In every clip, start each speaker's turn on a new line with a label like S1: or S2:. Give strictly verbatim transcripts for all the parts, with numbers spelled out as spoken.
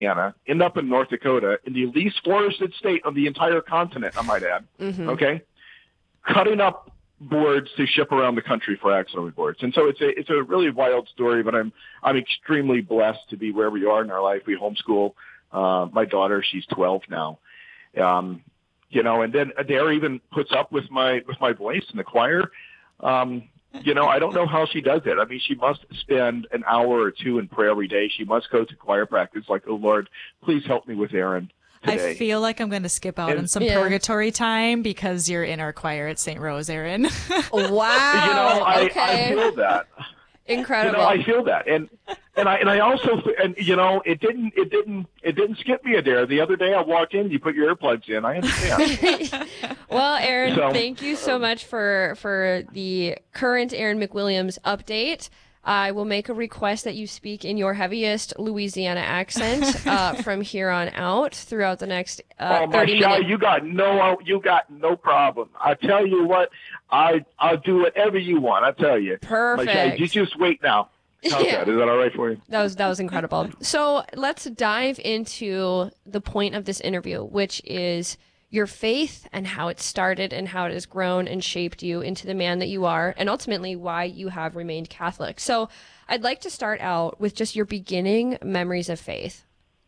S1: Louisiana, end up in North Dakota, in the least forested state of the entire continent, I might add, mm-hmm. okay, cutting up boards to ship around the country for axle boards. And so it's a it's a really wild story, but I'm I'm extremely blessed to be where we are in our life. We homeschool uh, my daughter; she's twelve now. Um, you know, and then Adair even puts up with my with my voice in the choir. Um, you know, I don't know how she does it. I mean, she must spend an hour or two in prayer every day. She must go to choir practice. Like, oh Lord, please help me with Aaron today.
S2: I feel like I'm going to skip out
S1: and,
S2: on some yeah. purgatory time because you're in our choir at Saint Rose, Aaron.
S3: Wow.
S1: You know, I,
S3: okay.
S1: I feel that.
S3: Incredible.
S1: You know, I feel that, and and I and I also and you know it didn't it didn't it didn't skip me, Adair. The other day I walked in, you put your earplugs in. I understand.
S3: Well, Aaron, so, thank you so much for for the current Aaron McWilliams update. I will make a request that you speak in your heaviest Louisiana accent uh, from here on out throughout the next uh,
S1: oh,
S3: thirty
S1: Michelle,
S3: minutes.
S1: You got no, you got no problem. I tell you what, I I'll do whatever you want. I tell you,
S3: perfect.
S1: Michelle, you just wait now. How's yeah. that? Is that all right for you?
S3: That was that was incredible. So let's dive into the point of this interview, which is your faith and how it started and how it has grown and shaped you into the man that you are, and ultimately why you have remained Catholic. So I'd like to start out with just your beginning memories of faith.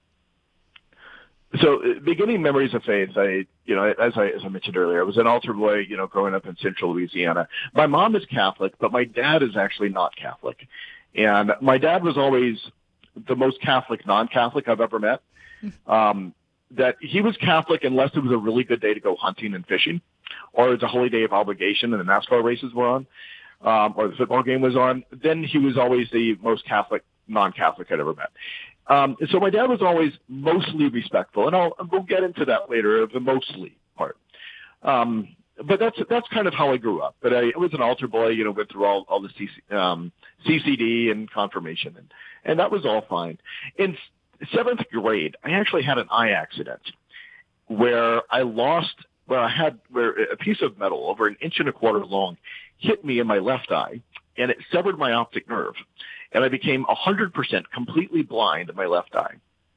S1: So beginning memories of faith, I, you know, as I, as I mentioned earlier, I was an altar boy, you know, growing up in central Louisiana. My mom is Catholic, but my dad is actually not Catholic. And my dad was always the most Catholic non-Catholic I've ever met. Um, that he was Catholic unless it was a really good day to go hunting and fishing, or it's a holy day of obligation and the NASCAR races were on, um, or the football game was on. Then he was always the most Catholic non-Catholic I'd ever met. Um, and so my dad was always mostly respectful, and I'll we'll get into that later, the mostly part. Um, but that's that's kind of how I grew up. But I, I was an altar boy, you know, went through all all the C C, um, C C D and confirmation, and and that was all fine. In seventh grade, I actually had an eye accident where I lost, where I had, where a piece of metal over an inch and a quarter long hit me in my left eye, and it severed my optic nerve, and I became one hundred percent completely blind in my left eye.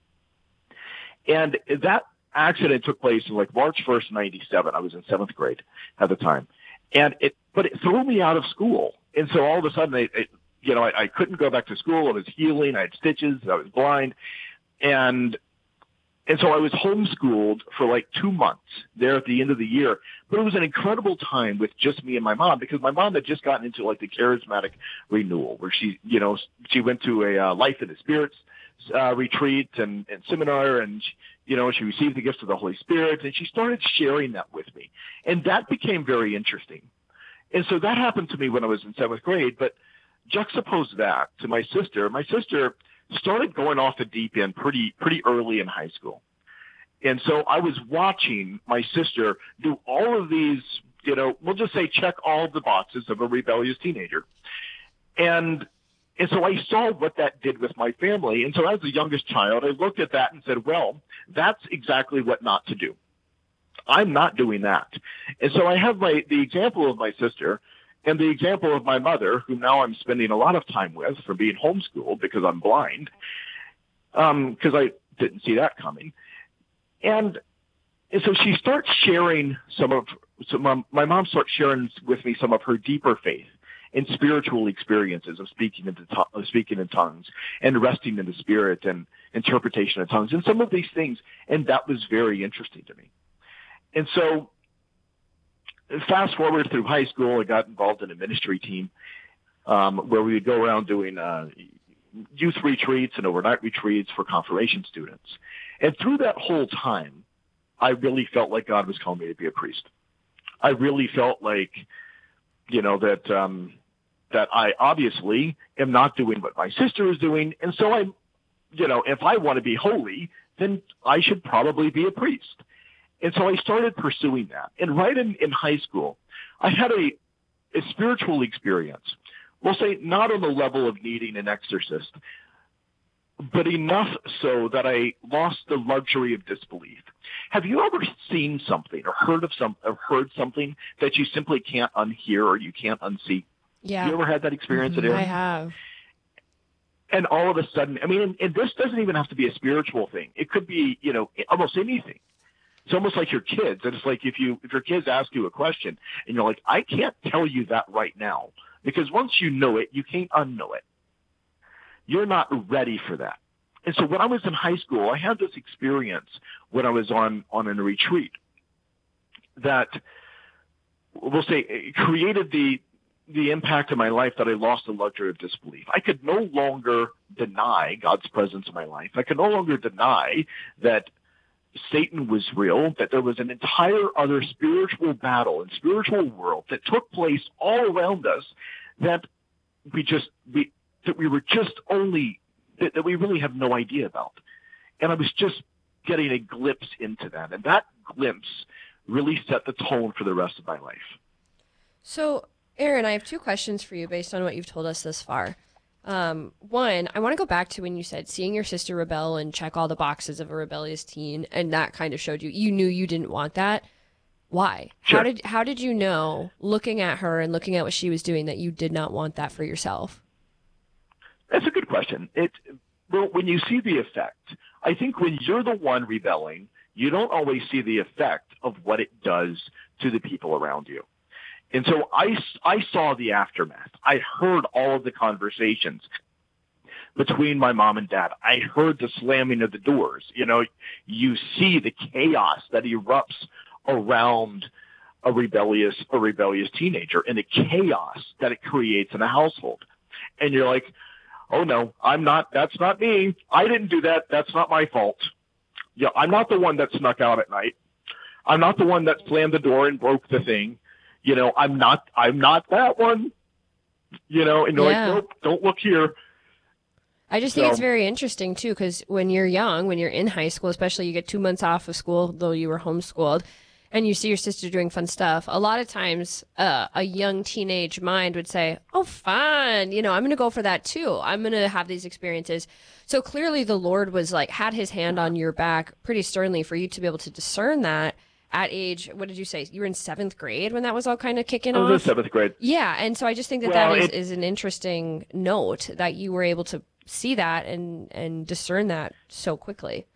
S1: And that accident took place in like March first, ninety-seven. I was in seventh grade at the time, and it, but it threw me out of school. And so all of a sudden, it, it you know, I, I couldn't go back to school. I was healing. I had stitches. I was blind. And, and so I was homeschooled for like two months there at the end of the year, but it was an incredible time with just me and my mom, because my mom had just gotten into like the charismatic renewal where she, you know, she went to a uh, Life in the Spirits uh, retreat and, and seminar, and, she, you know, she received the gifts of the Holy Spirit, and she started sharing that with me. And that became very interesting. And so that happened to me when I was in seventh grade, but juxtapose that to my sister. My sister started going off the deep end pretty, pretty early in high school. And so I was watching my sister do all of these, you know, we'll just say check all the boxes of a rebellious teenager. And, and so I saw what that did with my family. And so as the youngest child, I looked at that and said, well, that's exactly what not to do. I'm not doing that. And so I have my, the example of my sister and the example of my mother, who now I'm spending a lot of time with for being homeschooled because I'm blind, um, because I didn't see that coming. And, and so she starts sharing some of, so my, my mom starts sharing with me some of her deeper faith and spiritual experiences of speaking into to- of speaking in tongues and resting in the Spirit and interpretation of tongues and some of these things. And that was very interesting to me. And so, fast forward through high school, I got involved in a ministry team um, where we would go around doing uh, youth retreats and overnight retreats for confirmation students. And through that whole time, I really felt like God was calling me to be a priest. I really felt like, you know, that um, that I obviously am not doing what my sister is doing. And so I, you know, if I want to be holy, then I should probably be a priest. And so I started pursuing that. And right in, in high school, I had a, a spiritual experience. We'll say not on the level of needing an exorcist, but enough so that I lost the luxury of disbelief. Have you ever seen something or heard of some or heard something that you simply can't unhear or you can't unsee?
S3: Yeah.
S1: Have you ever had that experience?
S3: Mm-hmm. I have.
S1: And all of a sudden, I mean, and, and this doesn't even have to be a spiritual thing. It could be, you know, almost anything. It's almost like your kids. And it's like if you if your kids ask you a question and you're like, I can't tell you that right now, because once you know it, you can't unknow it. You're not ready for that. And so when I was in high school, I had this experience when I was on, on a retreat that, we'll say, created the the impact of my life that I lost the luxury of disbelief. I could no longer deny God's presence in my life. I could no longer deny that Satan was real, that there was an entire other spiritual battle and spiritual world that took place all around us that we just, we, that we were just only, that, that we really have no idea about. And I was just getting a glimpse into that. And that glimpse really set the tone for the rest of my life.
S3: So, Aaron, I have two questions for you based on what you've told us thus far. Um, one, I want to go back to when you said seeing your sister rebel and check all the boxes of a rebellious teen, and that kind of showed you, you knew you didn't want that. Why?
S1: Sure.
S3: How did how did you know, looking at her and looking at what she was doing, that you did not want that for yourself?
S1: That's a good question. It, well, when you see the effect, I think when you're the one rebelling, you don't always see the effect of what it does to the people around you. And so I, I saw the aftermath. I heard all of the conversations between my mom and dad. I heard the slamming of the doors. You know, you see the chaos that erupts around a rebellious, a rebellious teenager and the chaos that it creates in a household. And you're like, oh no, I'm not, that's not me. I didn't do that. That's not my fault. Yeah, I'm not the one that snuck out at night. I'm not the one that slammed the door and broke the thing. You know, I'm not, I'm not that one, you know, and you're
S3: Yeah.
S1: like, nope, don't look here.
S3: I just think
S1: So-
S3: it's very interesting, too, because when you're young, when you're in high school, especially you get two months off of school, though you were homeschooled, and you see your sister doing fun stuff, a lot of times uh, a young teenage mind would say, oh, fun, you know, I'm going to go for that, too. I'm going to have these experiences. So clearly the Lord was like, had his hand on your back pretty sternly for you to be able to discern that. At age, what did you say? You were in seventh grade when that was all kind of kicking
S1: I was
S3: off?
S1: in seventh grade.
S3: Yeah, and so I just think that
S1: Well,
S3: that is,
S1: it-
S3: is an interesting note that you were able to see that and, and discern that so quickly.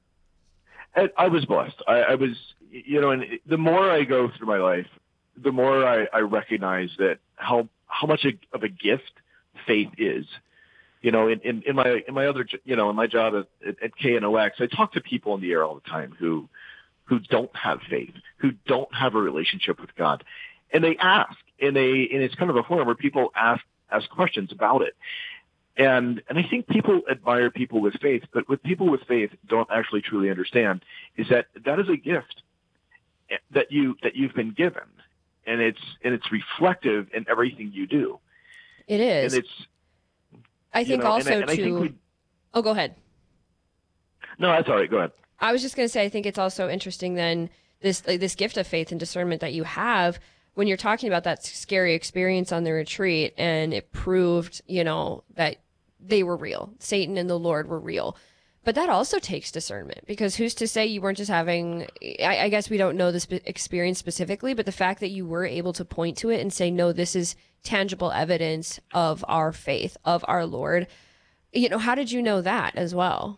S1: I, I was blessed. I, I was, you know, and the more I go through my life, the more I, I recognize that how, how much of a gift faith is. You know, in, in, in my, in my other, you know, in my job at, at, at K N O X, I talk to people in the air all the time who, who don't have faith, who don't have a relationship with God. And they ask, and they, and it's kind of a forum where people ask, ask questions about it. And, and I think people admire people with faith, but what people with faith don't actually truly understand is that that is a gift that you, that you've been given. And it's, and it's reflective in everything you do.
S3: It is.
S1: And it's,
S3: I think
S1: you know,
S3: also
S1: and I, and I
S3: to.
S1: think we,
S3: Oh, go ahead.
S1: no, that's all right. Go ahead.
S3: I was just going to say, I think it's also interesting then this like, this gift of faith and discernment that you have when you're talking about that scary experience on the retreat, and it proved, you know, that they were real. Satan and the Lord were real. But that also takes discernment, because who's to say you weren't just having, I, I guess we don't know this spe- experience specifically, but the fact that you were able to point to it and say, no, this is tangible evidence of our faith, of our Lord. You know, how did you know that as well?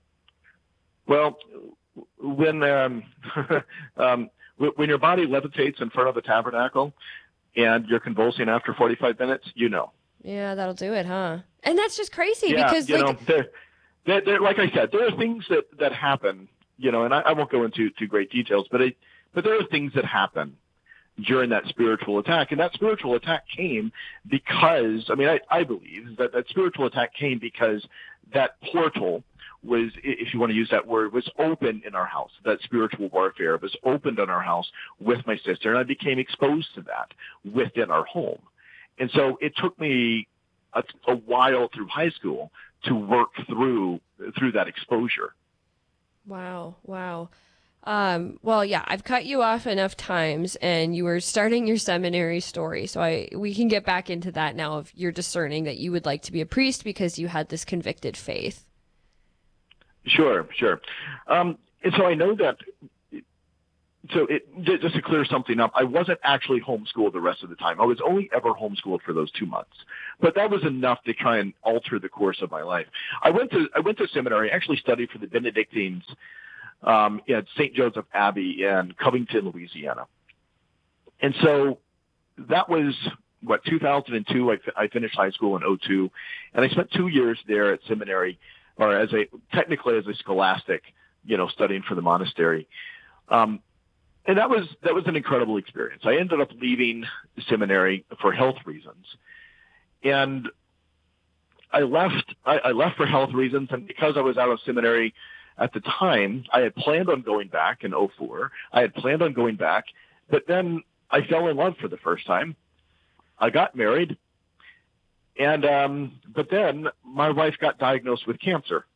S1: Well, when um, um, when your body levitates in front of the tabernacle and you're convulsing after forty-five minutes, you know.
S3: Yeah, that'll do it, huh? And that's just crazy
S1: Yeah,
S3: because,
S1: you
S3: like,
S1: know, there, there, there, like I said, there are things that, that happen, you know, and I, I won't go into too great details, but it, but there are things that happen during that spiritual attack, and that spiritual attack came because, I mean, I, I believe that that spiritual attack came because that portal was, if you want to use that word, was open in our house. That spiritual warfare was opened in our house with my sister, and I became exposed to that within our home. And so it took me a, a while through high school to work through through that exposure.
S3: wow, wow. Um, well, yeah, I've cut you off enough times, and you were starting your seminary story, so I we can get back into that now. If you're discerning that you would like to be a priest because you had this convicted faith.
S1: Sure, sure. Um, and so I know that so it, just to clear something up, I wasn't actually homeschooled the rest of the time. I was only ever homeschooled for those two months, but that was enough to try and alter the course of my life. I went to I went to seminary. I actually studied for the Benedictines um, at Saint Joseph Abbey in Covington, Louisiana, and so that was what two thousand two. I, I finished high school in oh two, and I spent two years there at seminary, or as a technically as a scholastic, you know, studying for the monastery. Um, And that was that was an incredible experience. I ended up leaving the seminary for health reasons, and I left. I, I left for health reasons, and because I was out of seminary at the time, I had planned on going back in oh four. I had planned on going back, but then I fell in love for the first time. I got married, and um, but then my wife got diagnosed with cancer.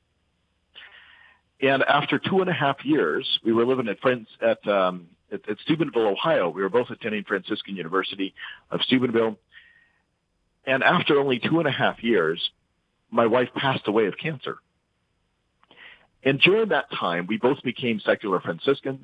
S1: And after two and a half years, we were living at friends at, um, at, at Steubenville, Ohio. We were both attending Franciscan University of Steubenville. And after only two and a half years, my wife passed away of cancer. And during that time, we both became secular Franciscans.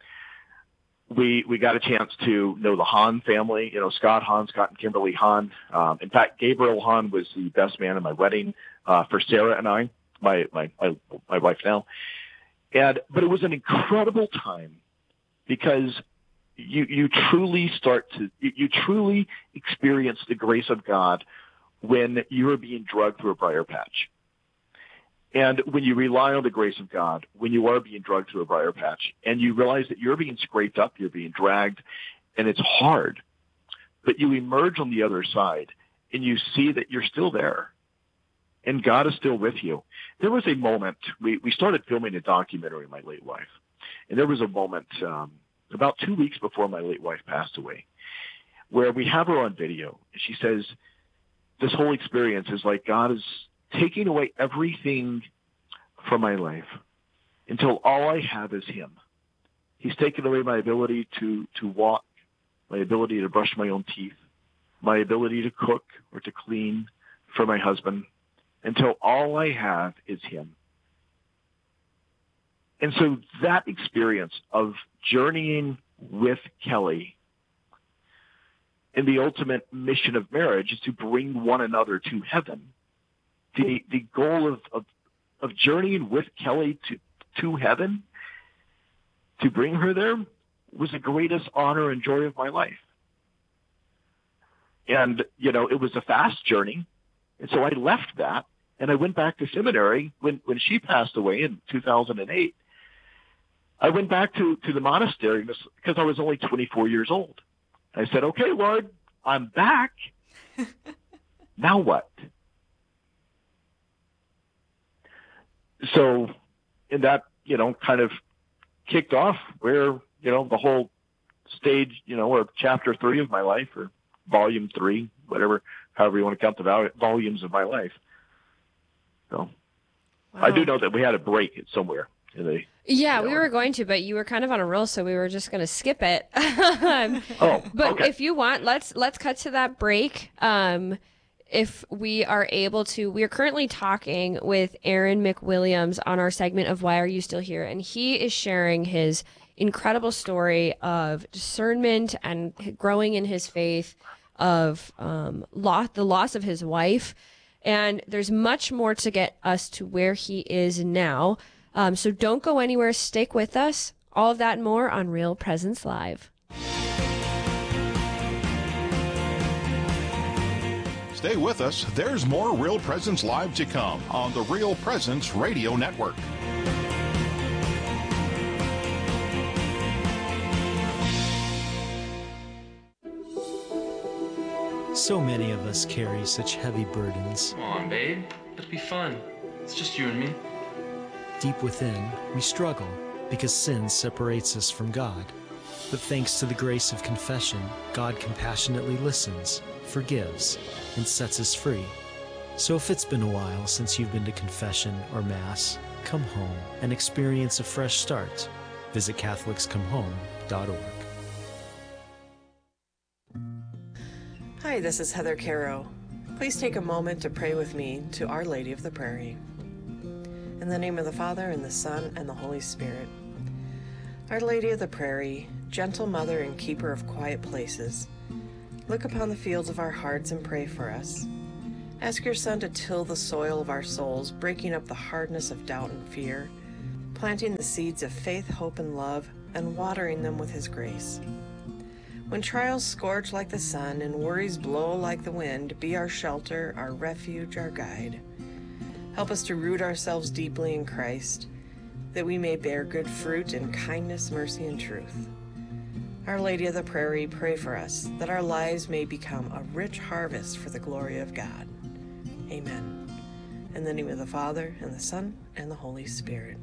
S1: We we got a chance to know the Hahn family, you know, Scott Hahn, Scott and Kimberly Hahn. Um, in fact, Gabriel Hahn was the best man in my wedding uh, for Sarah and I. My, my, my, my wife now. And, but it was an incredible time because you, you truly start to, you, you truly experience the grace of God when you're being drugged through a briar patch. And when you rely on the grace of God, when you are being drugged through a briar patch and you realize that you're being scraped up, you're being dragged, and it's hard, but you emerge on the other side and you see that you're still there. And God is still with you. There was a moment, we, we started filming a documentary on my late wife. And there was a moment um, about two weeks before my late wife passed away where we have her on video. And she says, this whole experience is like God is taking away everything from my life until all I have is him. He's taken away my ability to, to walk, my ability to brush my own teeth, my ability to cook or to clean for my husband, until all I have is him. And so that experience of journeying with Kelly and the ultimate mission of marriage is to bring one another to heaven. The the goal of, of, of journeying with Kelly to, to heaven, to bring her there, was the greatest honor and joy of my life. And, you know, it was a fast journey. And so I left that, and I went back to seminary when, when she passed away in two thousand eight. I went back to, to the monastery because I was only twenty-four years old. I said, okay, Lord, I'm back. Now what? So, and that, you know, kind of kicked off where, you know, the whole stage, you know, or chapter three of my life, or volume three, whatever, however you want to count the vol- volumes of my life. So wow. I do know that we had a break somewhere. In the,
S3: yeah,
S1: you know,
S3: we were going to, but you were kind of on a roll, so we were just going to skip it. um,
S1: oh,
S3: but
S1: okay.
S3: if you want, let's let's cut to that break. Um, if we are able to, we are currently talking with Aaron McWilliams on our segment of Why Are You Still Here? And he is sharing his incredible story of discernment and growing in his faith, of um, loss, the loss of his wife. And there's much more to get us to where he is now. Um, so don't go anywhere. Stick with us. All of that and more on Real Presence Live.
S4: Stay with us. There's more Real Presence Live to come on the Real Presence Radio Network.
S5: So many of us carry such heavy burdens.
S6: Come on, babe. Let's be fun. It's just you and me.
S5: Deep within, we struggle because sin separates us from God. But thanks to the grace of confession, God compassionately listens, forgives, and sets us free. So if it's been a while since you've been to confession or Mass, come home and experience a fresh start. Visit Catholics Come Home dot org.
S7: Hi, this is Heather Caro. Please take a moment to pray with me to Our Lady of the Prairie. In the name of the Father, and the Son, and the Holy Spirit. Our Lady of the Prairie, gentle mother and keeper of quiet places, look upon the fields of our hearts and pray for us. Ask your Son to till the soil of our souls, breaking up the hardness of doubt and fear, planting the seeds of faith, hope, and love, and watering them with his grace. When trials scorch like the sun and worries blow like the wind, be our shelter, our refuge, our guide. Help us to root ourselves deeply in Christ, that we may bear good fruit in kindness, mercy, and truth. Our Lady of the Prairie, pray for us, that our lives may become a rich harvest for the glory of God. Amen. In the name of the Father, and the Son, and the Holy Spirit.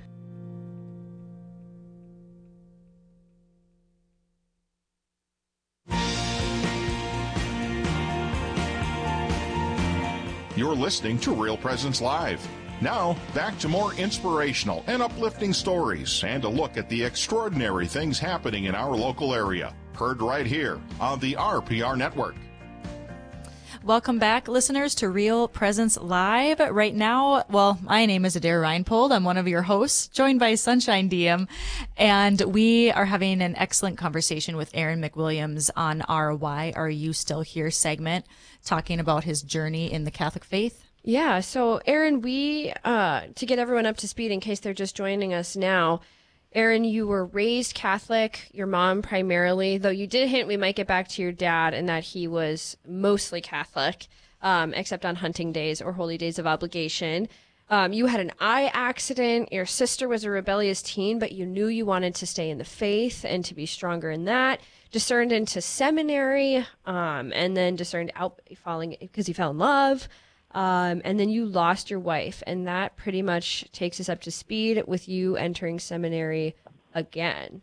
S4: You're listening to Real Presence Live. Now, back to more inspirational and uplifting stories and a look at the extraordinary things happening in our local area. Heard right here on the R P R Network.
S2: Welcome back, listeners, to Real Presence Live. Right now, well, my name is Adair Reinpold. I'm one of your hosts, joined by Sunshine Diem, and we are having an excellent conversation with Aaron McWilliams on our Why Are You Still Here segment, talking about his journey in the Catholic faith.
S3: Yeah, so Aaron, we, uh, to get everyone up to speed in case they're just joining us now, Aaron, you were raised Catholic, your mom primarily, though you did hint we might get back to your dad and that he was mostly Catholic, um, except on hunting days or holy days of obligation. Um, you had an eye accident. Your sister was a rebellious teen, but you knew you wanted to stay in the faith and to be stronger in that. Discerned into seminary, um, and then discerned out falling because you fell in love. Um, and then you lost your wife, and that pretty much takes us up to speed with you entering seminary again.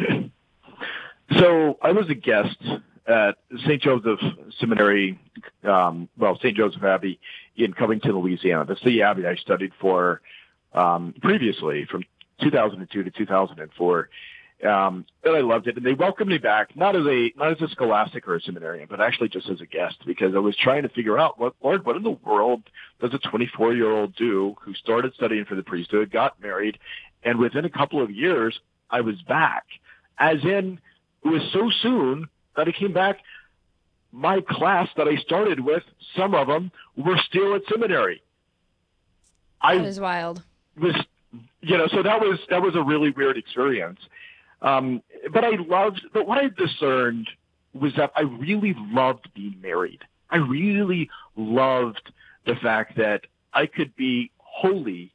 S1: So I was a guest at Saint Joseph Seminary, um, well, Saint Joseph Abbey in Covington, Louisiana. That's the Abbey I studied for um, previously from two thousand two to two thousand four. Um, and I loved it. And they welcomed me back, not as a, not as a scholastic or a seminarian, but actually just as a guest, because I was trying to figure out what, Lord, what in the world does a twenty-four year old do who started studying for the priesthood, got married, and within a couple of years, I was back. As in, it was so soon that I came back. My class that I started with, some of them were still at seminary.
S3: That is wild.
S1: Was, you know, so that was, that was a really weird experience. Um, but I loved, but what I discerned was that I really loved being married. I really loved the fact that I could be holy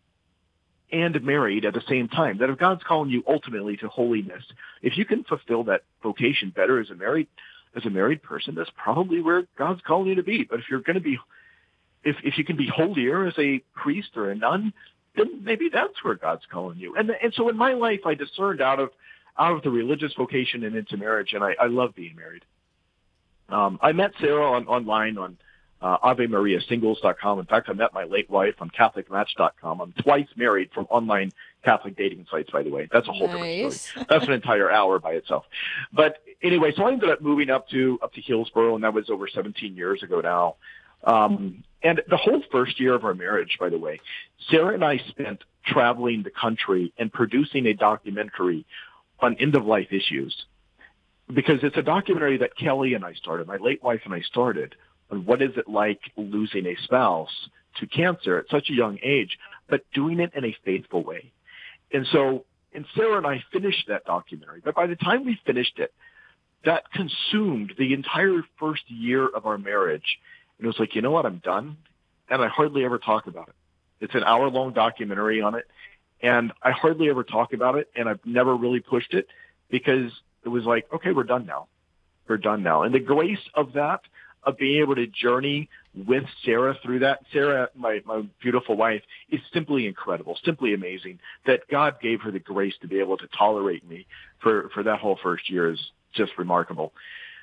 S1: and married at the same time. That if God's calling you ultimately to holiness, if you can fulfill that vocation better as a married, as a married person, that's probably where God's calling you to be. But if you're going to be, if, if you can be holier as a priest or a nun, then maybe that's where God's calling you. And and so in my life, I discerned out of out of the religious vocation and into marriage, and I, I love being married. Um, I met Sarah on, online on uh, Ave Maria Singles dot com. In fact, I met my late wife on Catholic Match dot com. I'm twice married from online Catholic dating sites, by the way. That's a whole
S3: Nice.
S1: different story. That's an entire hour by itself. But anyway, so I ended up moving up to up to Hillsboro, and that was over seventeen years ago now. Um, and the whole first year of our marriage, by the way, Sarah and I spent traveling the country and producing a documentary on end-of-life issues, because it's a documentary that Kelly and I started, my late wife and I started, on what is it like losing a spouse to cancer at such a young age, but doing it in a faithful way. And so, and Sarah and I finished that documentary, but by the time we finished it, that consumed the entire first year of our marriage. And it was like, you know what, I'm done. And I hardly ever talk about it. It's an hour-long documentary on it, and I hardly ever talk about it, and I've never really pushed it because it was like, okay, we're done now. We're done now. And the grace of that, of being able to journey with Sarah through that, Sarah, my, my beautiful wife, is simply incredible, simply amazing. That God gave her the grace to be able to tolerate me for, for that whole first year is just remarkable.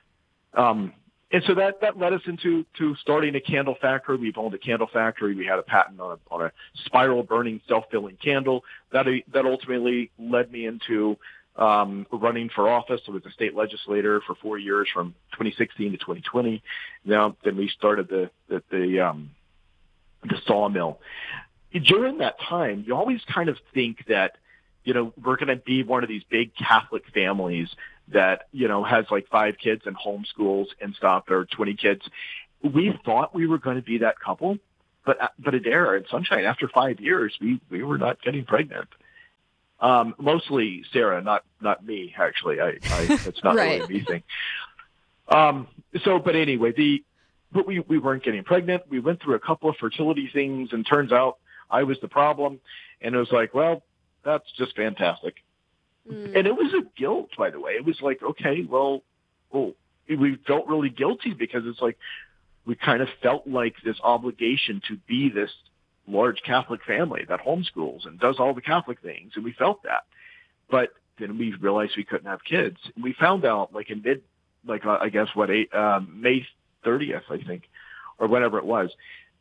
S1: Um, And so that, that led us into to starting a candle factory. We've owned a candle factory. We had a patent on a, on a spiral burning, self-filling candle. That, that ultimately led me into um, running for office. I was a state legislator for four years from twenty sixteen to twenty twenty. Now, then we started the, the, the, um, the sawmill. During that time, you always kind of think that you know, we're going to be one of these big Catholic families that, you know, has like five kids and homeschools and stuff, or twenty kids. We thought we were going to be that couple, but, but Adair and Sunshine, after five years, we, we were not getting pregnant. Um, mostly Sarah, not, not me, actually. I, I it's not
S3: Right.
S1: really a me thing. Um, so, but anyway, the, but we, we weren't getting pregnant. We went through a couple of fertility things, and turns out I was the problem. And it was like, well, that's just fantastic. Mm. And it was a guilt, by the way. It was like, okay, well, oh, we felt really guilty because it's like we kind of felt like this obligation to be this large Catholic family that homeschools and does all the Catholic things. And we felt that. But then we realized we couldn't have kids. And we found out like in mid, like, uh, I guess what, eight, um, May thirtieth, I think, or whatever it was.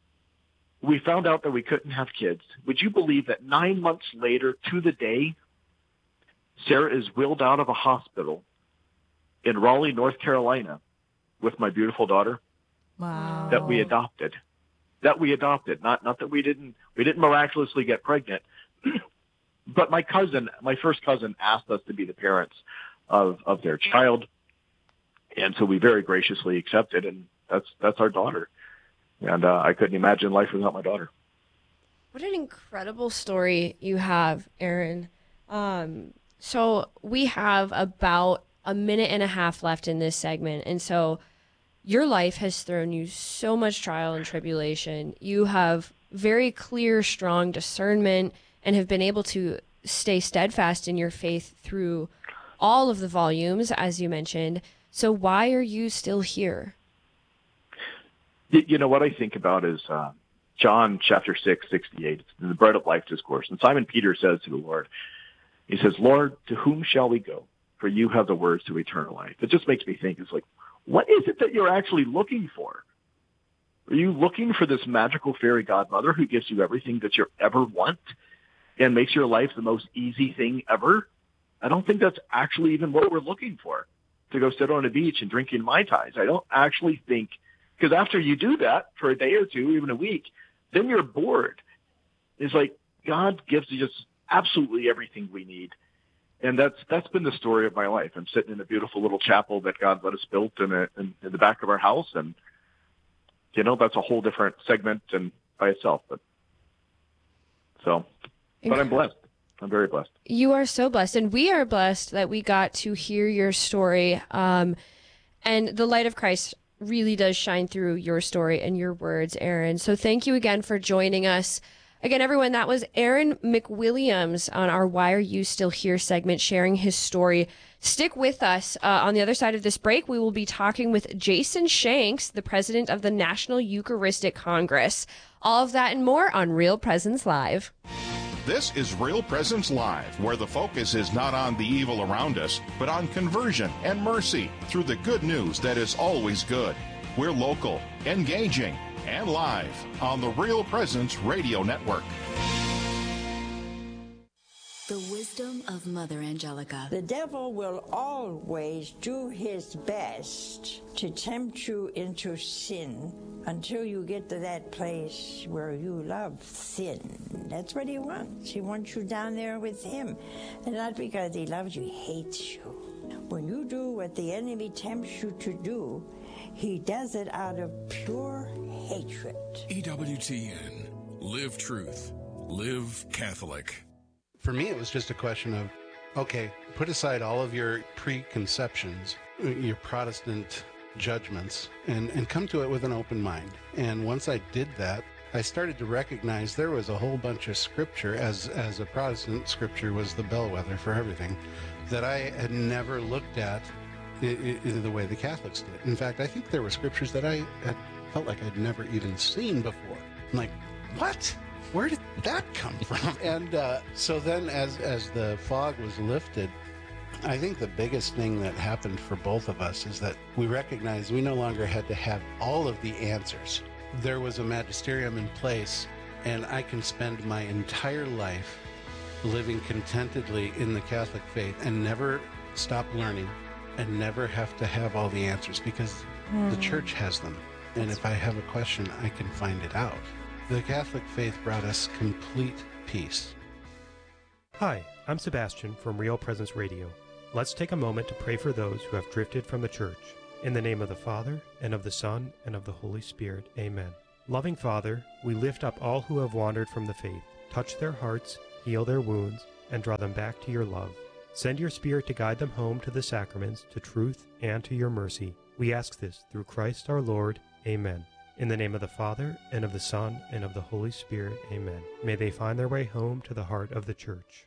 S1: We found out that we couldn't have kids. Would you believe that nine months later to the day, Sarah is wheeled out of a hospital in Raleigh, North Carolina with my beautiful daughter.
S2: Wow.
S1: That we adopted. That we adopted. Not, not that we didn't, we didn't miraculously get pregnant, but my cousin, my first cousin asked us to be the parents of, of their child. And so we very graciously accepted, and that's, that's our daughter. And uh, I couldn't imagine life without my daughter.
S3: What an incredible story you have, Aaron. Um, so we have about a minute and a half left in this segment. And so your life has thrown you so much trial and tribulation. You have very clear, strong discernment and have been able to stay steadfast in your faith through all of the volumes, as you mentioned. So why are you still here?
S1: You know, what I think about is uh, John chapter six, sixty-eight, the bread of life discourse. And Simon Peter says to the Lord, he says, Lord, to whom shall we go? For you have the words to eternal life. It just makes me think, it's like, what is it that you're actually looking for? Are you looking for this magical fairy godmother who gives you everything that you ever want and makes your life the most easy thing ever? I don't think that's actually even what we're looking for, to go sit on a beach and drinking Mai Tais. I don't actually think, because after you do that for a day or two, even a week, then you're bored. It's like God gives us absolutely everything we need. And that's that's been the story of my life. I'm sitting in a beautiful little chapel that God let us build in, a, in, in the back of our house. And, you know, that's a whole different segment and by itself. But so, but I'm blessed. I'm very blessed.
S3: You are so blessed. And we are blessed that we got to hear your story. Um, and the light of Christ really does shine through your story and your words, Aaron. So thank you again for joining us. Again, everyone, that was Aaron McWilliams on our Why Are You Still Here segment, sharing his story. Stick with us. Uh, on the other side of this break, we will be talking with Jason Shanks, the president of the National Eucharistic Congress. All of that and more on Real Presence Live.
S4: This is Real Presence Live, where the focus is not on the evil around us, but on conversion and mercy through the good news that is always good. We're local, engaging, and live on the Real Presence Radio Network.
S8: The wisdom of Mother Angelica.
S9: The devil will always do his best to tempt you into sin until you get to that place where you love sin. That's what he wants. He wants you down there with him. And not because he loves you, he hates you. When you do what the enemy tempts you to do, he does it out of pure hatred.
S10: E W T N. Live truth. Live Catholic.
S11: For me, it was just a question of, okay, put aside all of your preconceptions, your Protestant judgments, and, and come to it with an open mind. And once I did that, I started to recognize there was a whole bunch of scripture, as, as a Protestant, scripture was the bellwether for everything, that I had never looked at in, in the way the Catholics did. In fact, I think there were scriptures that I had felt like I'd never even seen before. I'm like, what? Where did that come from? And uh, so then as, as the fog was lifted, I think the biggest thing that happened for both of us is that we recognized we no longer had to have all of the answers. There was a magisterium in place, and I can spend my entire life living contentedly in the Catholic faith and never stop learning and never have to have all the answers, because mm. the church has them. And if I have a question, I can find it out. The Catholic faith brought us complete peace.
S5: Hi,
S12: I'm Sebastian from Real Presence Radio. Let's take a moment to pray for those who have drifted from the church. In the name of the Father, and of the Son, and of the Holy Spirit. Amen. Loving Father, we lift up all who have wandered from the faith. Touch their hearts, heal their wounds, and draw them back to your love. Send your Spirit to guide them home to the sacraments, to truth, and to your mercy. We ask this through Christ our Lord. Amen. In the name of the Father, and of the Son, and of the Holy Spirit. Amen. May they find their way home to the heart of the church.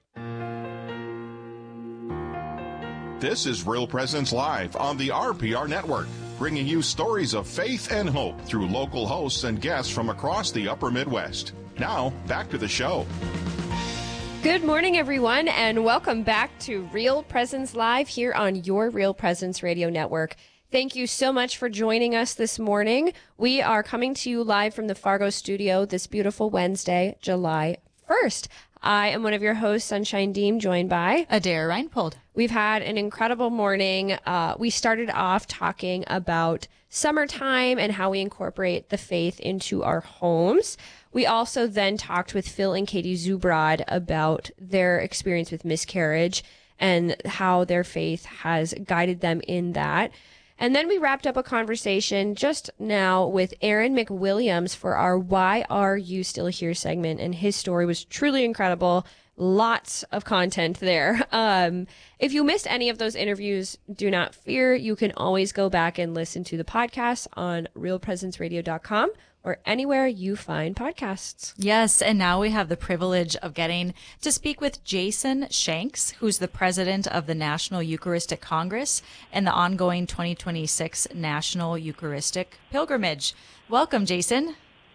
S4: This is Real Presence Live on the R P R Network, bringing you stories of faith and hope through local hosts and guests from across the upper Midwest. Now, back to the show.
S3: Good morning, everyone, and welcome back to Real Presence Live here on your Real Presence Radio Network. Thank you so much for joining us this morning. We are coming to you live from the Fargo studio this beautiful Wednesday, July first. I am one of your hosts, Sunshine Deem, joined by
S2: Adair Reinpold.
S3: We've had an incredible morning. Uh, we started off talking about summertime and how we incorporate the faith into our homes. We also then talked with Phil and Katie Zubrod about their experience with miscarriage and how their faith has guided them in that. And then we wrapped up a conversation just now with Aaron McWilliams for our Why Are You Still Here segment. And his story was truly incredible. Lots of content there. Um, if you missed any of those interviews, do not fear. You can always go back and listen to the podcast on real presence radio dot com or anywhere you find podcasts.
S2: Yes, and now we have the privilege of getting to speak with Jason Shanks, who's the president of the National Eucharistic Congress and the ongoing twenty twenty-six National Eucharistic Pilgrimage. Welcome, Jason.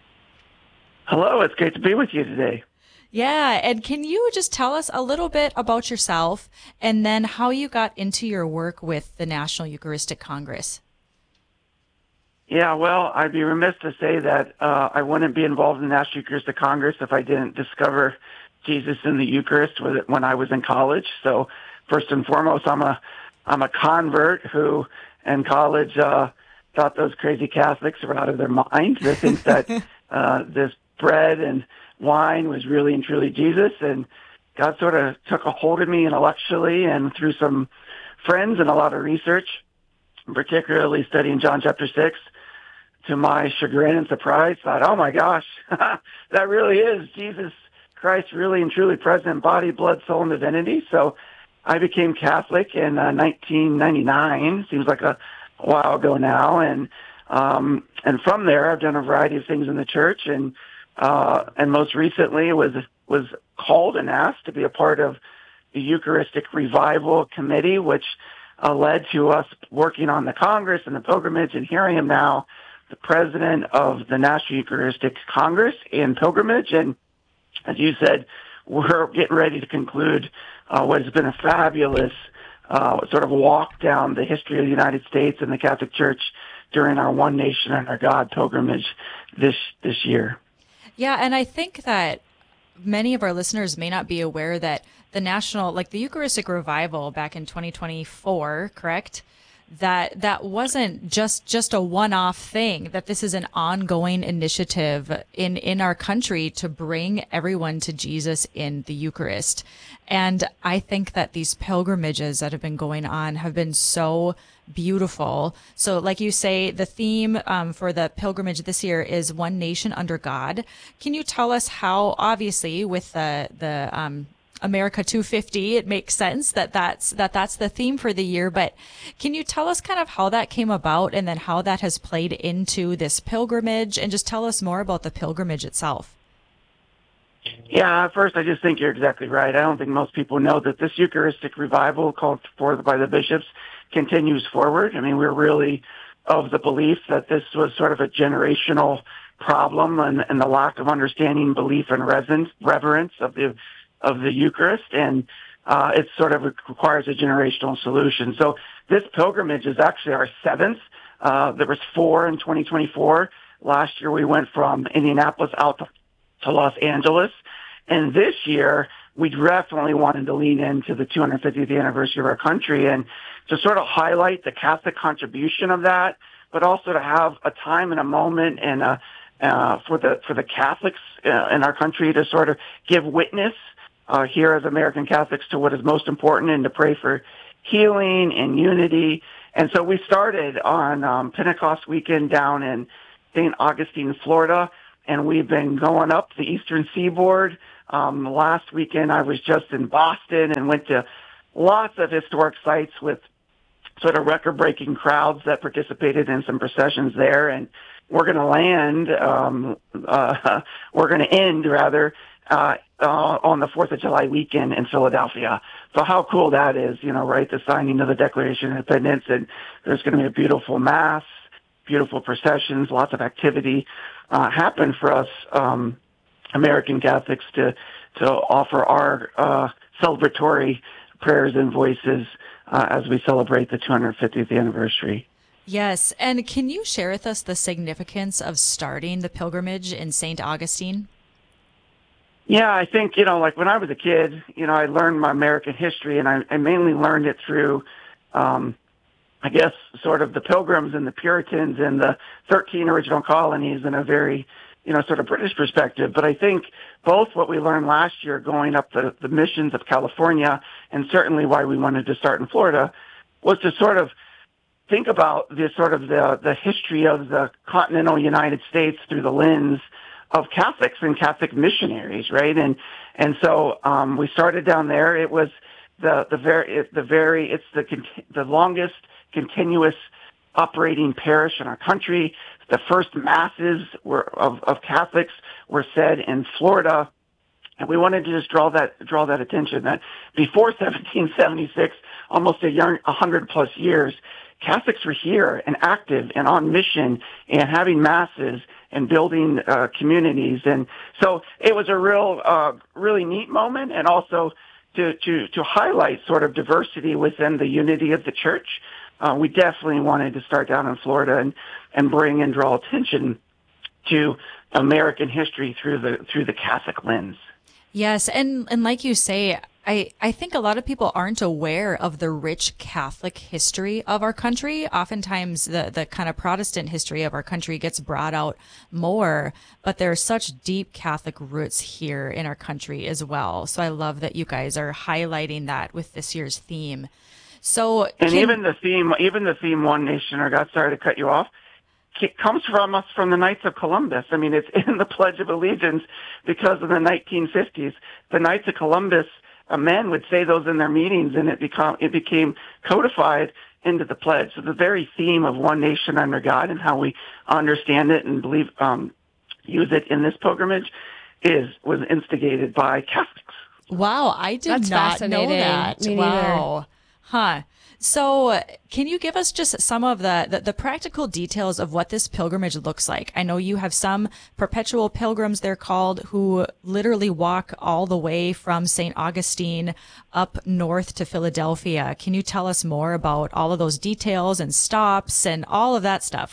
S13: Hello, it's great to be with you today.
S2: Yeah, and can you just tell us a little bit about yourself and then how you got into your work with the National Eucharistic Congress?
S13: Yeah, well, I'd be remiss to say that uh, I wouldn't be involved in the National Eucharistic Congress if I didn't discover Jesus in the Eucharist when I was in college. So first and foremost, I'm a I'm a convert who in college uh, thought those crazy Catholics were out of their minds. They think that uh, this bread and wine was really and truly Jesus, and God sort of took a hold of me intellectually and through some friends and a lot of research, particularly studying John chapter six, to my chagrin and surprise, thought, oh my gosh, that really is Jesus Christ really and truly present in body, blood, soul, and divinity. So I became Catholic in uh, nineteen ninety-nine, seems like a while ago now, and um, and from there I've done a variety of things in the church, and Uh, and most recently was was called and asked to be a part of the Eucharistic Revival Committee, which uh, led to us working on the Congress and the pilgrimage. And here I am now, the president of the National Eucharistic Congress and Pilgrimage. And as you said, we're getting ready to conclude uh, what has been a fabulous uh, sort of walk down the history of the United States and the Catholic Church during our One Nation Under God pilgrimage this this year.
S2: Yeah, and I think that many of our listeners may not be aware that the national, like the Eucharistic Revival back in twenty twenty-four, correct? That that wasn't just just a one-off thing, that this is an ongoing initiative in, in our country to bring everyone to Jesus in the Eucharist. And I think that these pilgrimages that have been going on have been so beautiful. So like you say, the theme um, for the pilgrimage this year is One Nation Under God. Can you tell us how, obviously, with the, the um, America two fifty, it makes sense that that's, that that's the theme for the year, but can you tell us kind of how that came about and then how that has played into this pilgrimage, and just tell us more about the pilgrimage itself?
S13: Yeah, first, I just think you're exactly right. I don't think most people know that this Eucharistic revival called forth by the bishops continues forward. I mean, we're really of the belief that this was sort of a generational problem, and, and the lack of understanding, belief, and reverence, reverence of the of the Eucharist, and uh, it sort of requires a generational solution. So this pilgrimage is actually our seventh. Uh, there was four in twenty twenty-four. Last year we went from Indianapolis out to, to Los Angeles, and this year we definitely wanted to lean into the two hundred fiftieth anniversary of our country and to sort of highlight the Catholic contribution of that, but also to have a time and a moment and a, uh, for the for the Catholics uh, in our country to sort of give witness uh, here as American Catholics to what is most important and to pray for healing and unity. And so we started on um, Pentecost weekend down in Saint Augustine, Florida, and we've been going up the eastern seaboard. Um, last weekend I was just in Boston and went to lots of historic sites with sort of record-breaking crowds that participated in some processions there. And we're going to land, um, uh, we're going to end, rather, uh, uh, on the fourth of July weekend in Philadelphia. So how cool that is, you know, right? The signing of the Declaration of Independence, and there's going to be a beautiful mass, beautiful processions, lots of activity uh, happen for us um, American Catholics to to offer our uh, celebratory prayers and voices uh, as we celebrate the two hundred fiftieth anniversary.
S2: Yes, and can you share with us the significance of starting the pilgrimage in Saint Augustine?
S13: Yeah, I think, you know, like when I was a kid, you know, I learned my American history, and I, I mainly learned it through, um, I guess, sort of the Pilgrims and the Puritans and the thirteen original colonies in a very, you know, sort of British perspective. But I think both what we learned last year going up the, the missions of California, and certainly why we wanted to start in Florida, was to sort of think about the sort of the, the history of the continental United States through the lens of Catholics and Catholic missionaries, right? And and so um, we started down there. It was the the very it, the very it's the the longest continuous operating parish in our country. The first masses were of, of Catholics were said in Florida, and we wanted to just draw that draw that attention that before seventeen seventy-six, almost a young a hundred plus years, Catholics were here and active and on mission and having masses and building uh, communities. And so it was a real, uh, really neat moment, and also to, to, to highlight sort of diversity within the unity of the church. Uh, we definitely wanted to start down in Florida and, and bring and draw attention to American history through the, through the Catholic lens.
S2: Yes. And, and like you say, I, I think a lot of people aren't aware of the rich Catholic history of our country. Oftentimes the, the kind of Protestant history of our country gets brought out more, but there are such deep Catholic roots here in our country as well. So I love that you guys are highlighting that with this year's theme. So
S13: And
S2: can,
S13: even the theme, even the theme, One Nation or God, sorry to cut you off, it comes from us from the Knights of Columbus. I mean, it's in the Pledge of Allegiance because of the nineteen fifties. The Knights of Columbus, uh, men would say those in their meetings, and it become it became codified into the pledge. So the very theme of One Nation under God and how we understand it and believe um, use it in this pilgrimage is was instigated by Catholics.
S2: Wow, I did
S3: That's
S2: not know
S3: fascinating.
S2: that.
S3: Me
S2: wow.
S3: neither.
S2: Huh. So can you give us just some of the, the, the practical details of what this pilgrimage looks like? I know you have some perpetual pilgrims, they're called, who literally walk all the way from Saint Augustine up north to Philadelphia. Can you tell us more about all of those details and stops and all of that stuff?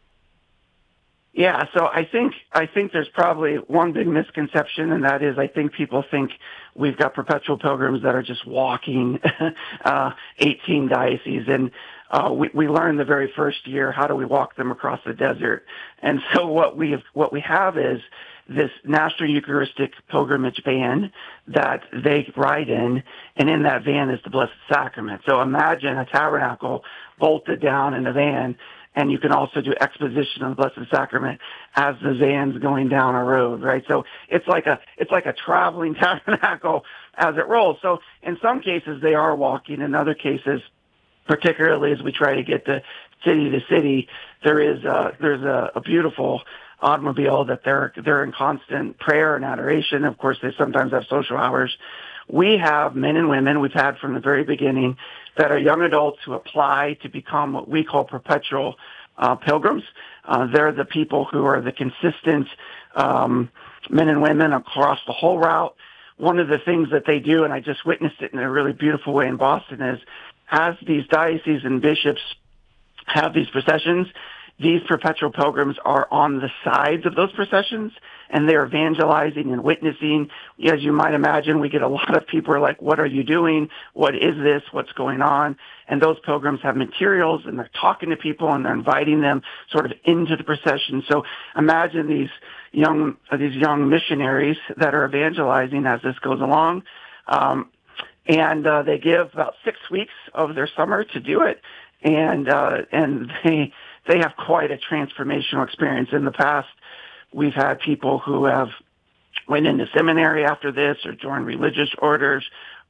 S13: Yeah, so I think I think there's probably one big misconception, and that is I think people think we've got perpetual pilgrims that are just walking uh, eighteen dioceses, and uh, we, we learned the very first year how do we walk them across the desert. And so what we have, what we have is this National Eucharistic Pilgrimage van that they ride in, and in that van is the Blessed Sacrament. So imagine a tabernacle bolted down in a van. And you can also do exposition of the Blessed Sacrament as the van's going down a road, right? So it's like a it's like a traveling tabernacle as it rolls. So in some cases they are walking. In other cases, particularly as we try to get to city to city, there is a, there's a, a beautiful automobile that they're they're in constant prayer and adoration. Of course, they sometimes have social hours. We have men and women we've had from the very beginning that are young adults who apply to become what we call perpetual uh, pilgrims. Uh, they're the people who are the consistent um, men and women across the whole route. One of the things that they do, and I just witnessed it in a really beautiful way in Boston, is as these dioceses and bishops have these processions, these perpetual pilgrims are on the sides of those processions, and they're evangelizing and witnessing. As you might imagine, we get a lot of people who are like, what are you doing? What is this? What's going on? And those pilgrims have materials, and they're talking to people, and they're inviting them sort of into the procession. So imagine these young these young missionaries that are evangelizing as this goes along. Um, and uh, they give about six weeks of their summer to do it. And uh, and they they have quite a transformational experience. In the past, we've had people who have went into seminary after this, or joined religious orders,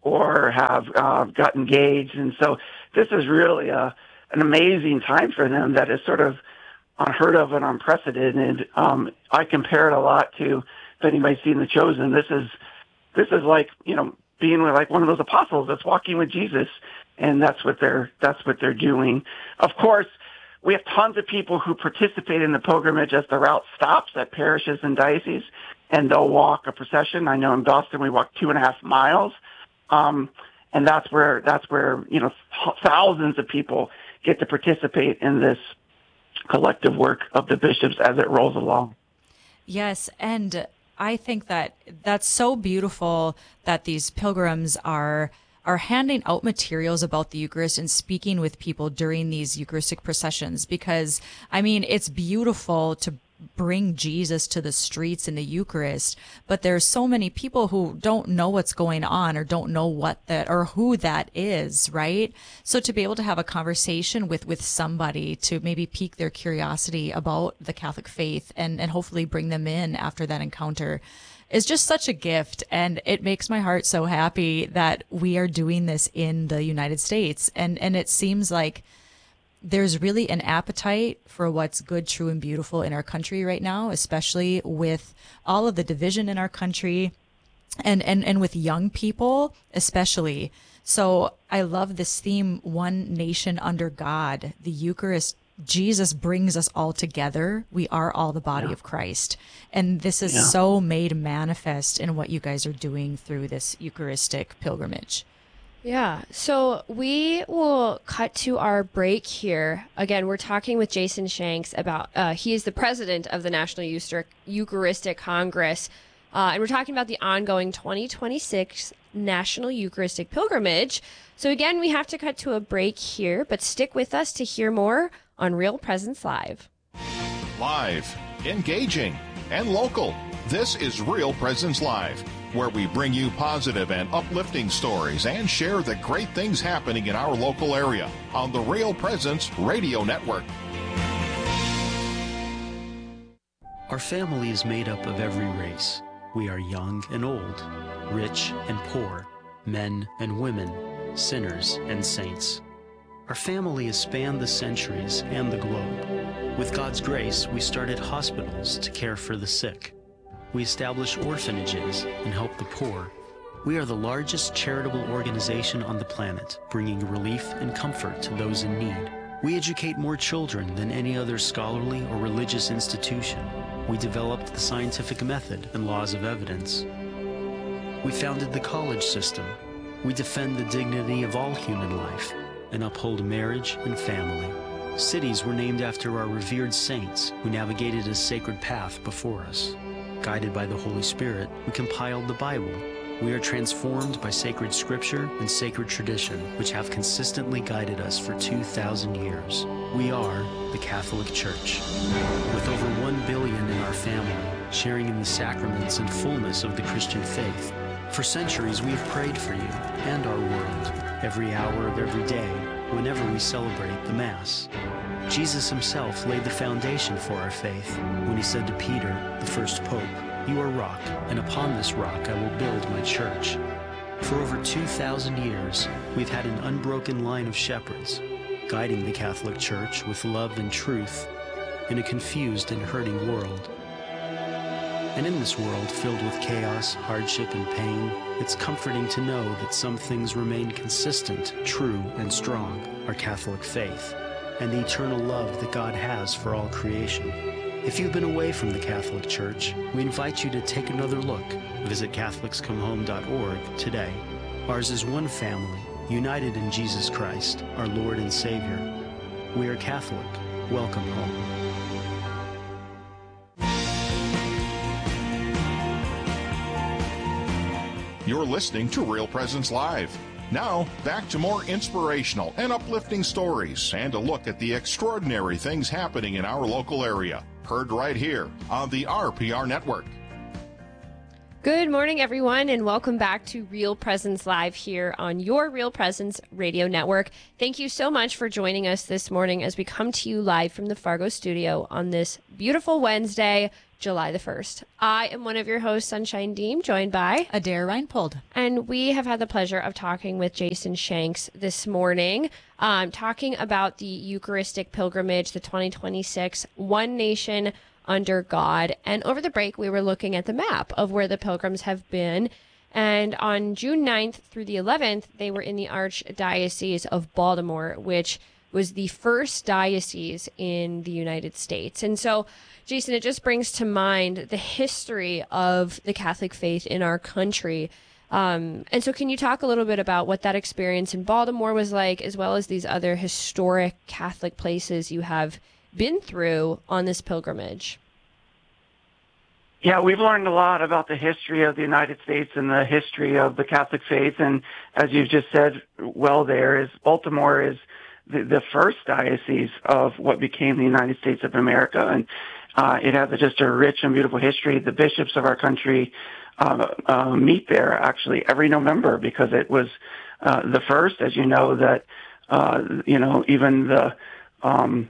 S13: or have uh, got engaged. And so this is really a, an amazing time for them that is sort of unheard of and unprecedented. Um, I compare it a lot to, if anybody's seen The Chosen, this is this is like, you know, being like one of those apostles that's walking with Jesus, and that's what they're that's what they're doing. Of course, we have tons of people who participate in the pilgrimage as the route stops at parishes and dioceses, and they'll walk a procession. I know in Boston we walk two and a half miles, um, and that's where that's where you know thousands of people get to participate in this collective work of the bishops as it rolls along.
S2: Yes, and I think that that's so beautiful that these pilgrims are are handing out materials about the Eucharist and speaking with people during these Eucharistic processions, because, I mean, it's beautiful to bring Jesus to the streets in the Eucharist, but there's so many people who don't know what's going on or don't know what that or who that is, right? So to be able to have a conversation with with somebody to maybe pique their curiosity about the Catholic faith and and hopefully bring them in after that encounter is just such a gift. And it makes my heart so happy that we are doing this in the United States. And and it seems like there's really an appetite for what's good, true, and beautiful in our country right now, especially with all of the division in our country and, and, and with young people, especially. So I love this theme, one nation under God, the Eucharist. Jesus brings us all together. We are all the body
S13: Yeah.
S2: of Christ. And this is
S13: Yeah.
S2: so made manifest in what you guys are doing through this Eucharistic pilgrimage.
S3: Yeah, so we will cut to our break here. Again, we're talking with Jason Shanks about, uh, he is the president of the National Eucharistic Congress, uh, and we're talking about the ongoing twenty twenty-six National Eucharistic Pilgrimage. So again, we have to cut to a break here, but stick with us to hear more on Real Presence Live.
S4: Live, engaging, and local. This is Real Presence Live, where we bring you positive and uplifting stories and share the great things happening in our local area on the Real Presence Radio Network.
S5: Our family is made up of every race. We are young and old, rich and poor, men and women, sinners and saints. Our family has spanned the centuries and the globe. With God's grace, we started hospitals to care for the sick. We establish orphanages and help the poor. We are the largest charitable organization on the planet, bringing relief and comfort to those in need. We educate more children than any other scholarly or religious institution. We developed the scientific method and laws of evidence. We founded the college system. We defend the dignity of all human life and uphold marriage and family. Cities were named after our revered saints who navigated a sacred path before us. Guided by the Holy Spirit, we compiled the Bible. We are transformed by sacred scripture and sacred tradition, which have consistently guided us for two thousand years. We are the Catholic Church. With over one billion in our family, sharing in the sacraments and fullness of the Christian faith, for centuries we have prayed for you and our world, every hour of every day, whenever we celebrate the Mass. Jesus himself laid the foundation for our faith when he said to Peter, the first pope, "You are rock, and upon this rock I will build my church." For over two thousand years, we've had an unbroken line of shepherds, guiding the Catholic Church with love and truth in a confused and hurting world. And in this world filled with chaos, hardship, and pain, it's comforting to know that some things remain consistent, true, and strong, our Catholic faith, and the eternal love that God has for all creation. If you've been away from the Catholic Church, we invite you to take another look. Visit Catholics Come Home dot org today. Ours is one family, united in Jesus Christ, our Lord and Savior. We are Catholic. Welcome home.
S4: You're listening to Real Presence Live. Now, back to more inspirational and uplifting stories and a look at the extraordinary things happening in our local area. Heard right here on the R P R Network.
S3: Good morning, everyone, and welcome back to Real Presence Live here on your Real Presence Radio Network. Thank you so much for joining us this morning as we come to you live from the Fargo studio on this beautiful Wednesday, July the first. I am one of your hosts, Sunshine Deem, joined by
S2: Adair Reinpold.
S3: And we have had the pleasure of talking with Jason Shanks this morning, um, talking about the Eucharistic pilgrimage, the twenty twenty-six One Nation Under God. And over the break, we were looking at the map of where the pilgrims have been. And on June ninth through the eleventh, they were in the Archdiocese of Baltimore, which was the first diocese in the United States. And so, Jason, it just brings to mind the history of the Catholic faith in our country. Um, and so can you talk a little bit about what that experience in Baltimore was like, as well as these other historic Catholic places you have been through on this pilgrimage?
S13: Yeah, we've learned a lot about the history of the United States and the history of the Catholic faith. And as you've just said, well, there is Baltimore is the, the first diocese of what became the United States of America. And uh, it has just a rich and beautiful history. The bishops of our country uh, uh, meet there actually every November because it was uh, the first, as you know, that, uh, you know, even the, um,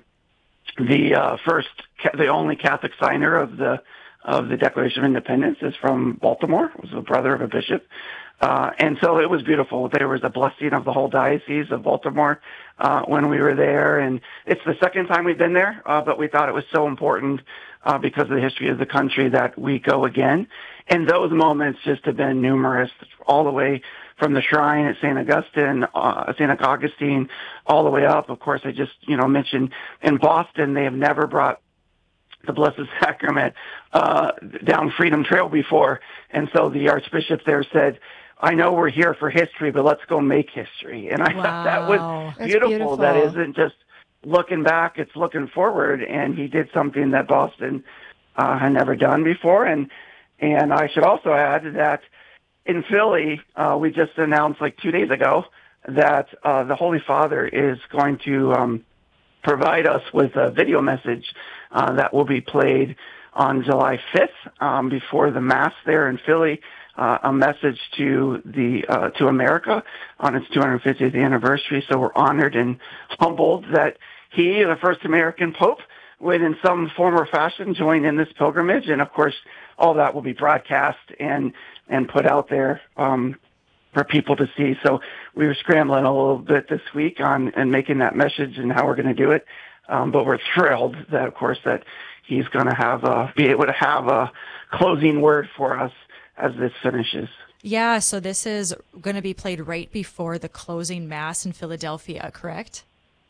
S13: the uh, first, the only Catholic signer of the of the Declaration of Independence is from Baltimore. It was the brother of a bishop. Uh, and so it was beautiful. There was a blessing of the whole diocese of Baltimore uh, when we were there. And it's the second time we've been there, uh, but we thought it was so important uh, because of the history of the country that we go again. And those moments just have been numerous, all the way from the shrine at Saint Augustine, uh, Saint Augustine, all the way up. Of course, I just, you know, mentioned in Boston, they have never brought the Blessed Sacrament uh, down Freedom Trail before. And so the Archbishop there said, I know we're here for history, but let's go make history. And I
S2: wow.
S13: thought that was beautiful.
S3: beautiful.
S13: That isn't just looking back, it's looking forward. And he did something that Boston uh, had never done before. And and I should also add that in Philly, uh, we just announced like two days ago that uh, the Holy Father is going to um, provide us with a video message uh, that will be played on July fifth um, before the Mass there in Philly, uh, a message to the uh, to America on its two hundred fiftieth anniversary. So we're honored and humbled that he, the first American Pope, would in some form or fashion join in this pilgrimage. And of course, all that will be broadcast and and put out there um, for people to see. So we were scrambling a little bit this week on and making that message and how we're going to do it. Um, but we're thrilled that, of course, that he's going to have a, be able to have a closing word for us as this finishes.
S2: Yeah, so this is going to be played right before the closing Mass in Philadelphia, correct?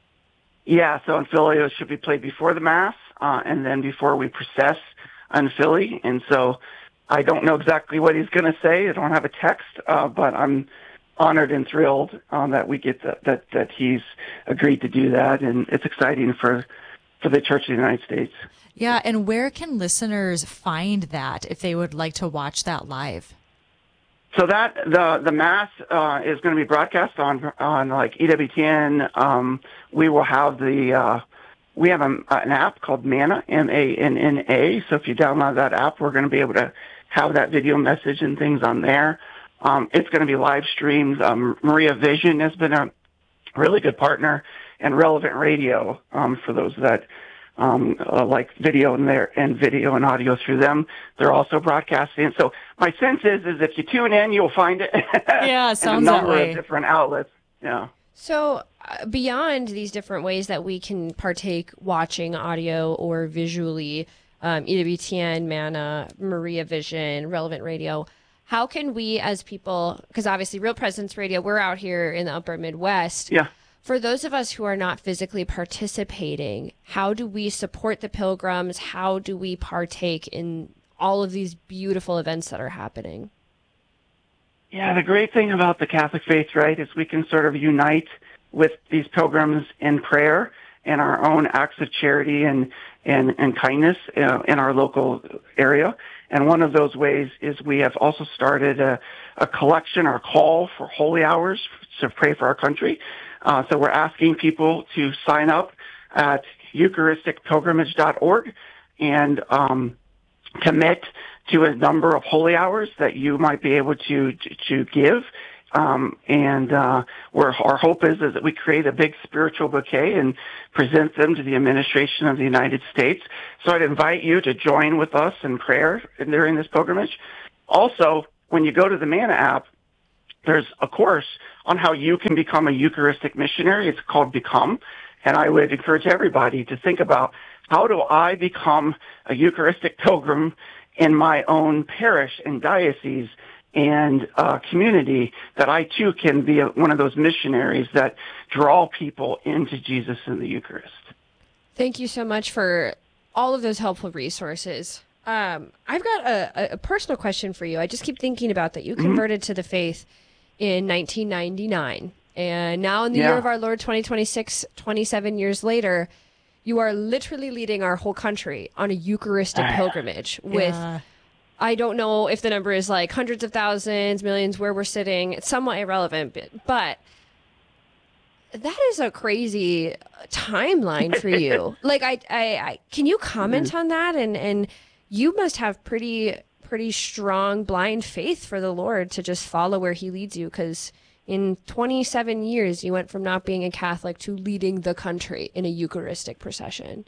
S13: Yeah, so in Philly, it should be played before the Mass uh, and then before we process in Philly. And so I don't know exactly what he's going to say. I don't have a text, uh, but I'm honored and thrilled um, that we get the, that that he's agreed to do that, and it's exciting for for the Church of the United States.
S2: Yeah, and where can listeners find that if they would like to watch that live?
S13: So that the the Mass uh, is going to be broadcast on on like E W T N. Um, we will have the uh, we have a, an app called Manna, M A N N A. So if you download that app, we're going to be able to have that video message and things on there. Um, it's going to be live streamed. Um, Maria Vision has been a really good partner, and Relevant Radio um, for those that um, uh, like video and there and video and audio through them. They're also broadcasting. So my sense is, is if you tune in, you'll find it.
S2: Yeah, sounds
S13: in a number
S2: that way.
S13: of different outlets. Yeah.
S3: So uh, beyond these different ways that we can partake watching audio or visually, um, E W T N, Manna, Maria Vision, Relevant Radio, how can we as people, because obviously Real Presence Radio, we're out here in the upper Midwest.
S13: Yeah.
S3: For those of us who are not physically participating, how do we support the pilgrims? How do we partake in all of these beautiful events that are happening?
S13: Yeah, the great thing about the Catholic faith, right, is we can sort of unite with these pilgrims in prayer and our own acts of charity and, and, and kindness uh, in our local area. And one of those ways is we have also started a, a collection or call for holy hours to pray for our country. Uh, so we're asking people to sign up at Eucharistic Pilgrimage dot org and um, commit to a number of holy hours that you might be able to to, to give. Um, and uh, where our hope is is that we create a big spiritual bouquet and present them to the administration of the United States. So I'd invite you to join with us in prayer during this pilgrimage. Also, when you go to the Manna app, there's a course on how you can become a Eucharistic missionary. It's called Become. And I would encourage everybody to think about, how do I become a Eucharistic pilgrim in my own parish and diocese and uh, community, that I too can be a, one of those missionaries that draw people into Jesus and the Eucharist.
S3: Thank you so much for all of those helpful resources. Um, I've got a, a personal question for you. I just keep thinking about that. You converted mm-hmm. to the faith in nineteen ninety-nine. And now in the yeah. year of our Lord twenty twenty-six, twenty-seven years later, you are literally leading our whole country on a Eucharistic pilgrimage with... Yeah. I don't know if the number is like hundreds of thousands, millions, where we're sitting. It's somewhat irrelevant, but that is a crazy timeline for you. Like, I, I, I, can you comment mm-hmm. on that? And, and you must have pretty, pretty strong blind faith for the Lord to just follow where he leads you. Because in twenty-seven years, you went from not being a Catholic to leading the country in a Eucharistic procession.